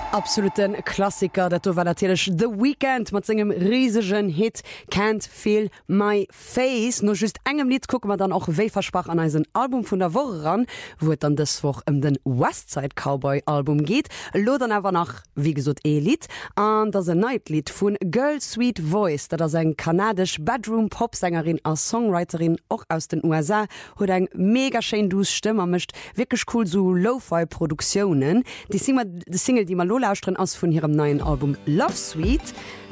Absoluten Klassiker, dat war natürlich The Weeknd mat engem riesigen Hit Can't Feel My Face. No just engem Lied gucken wir dann auch wéi versprach an ein Album vun der Woche ran, wo dann deswoch den Westside Cowboy Album geht. Lo dann aber nach wie gesot Lied an das ein Nightlied vun Girl Sweet Voice, dat er eng kanadisch Bedroom Popsängerin als Songwriterin auch aus den USA huet eng mega schön dus Stimme mischt wirklich cool so Lo-Fi Produktionen. Die Single, die man Lola aus von ihrem neuen Album Love Sweet.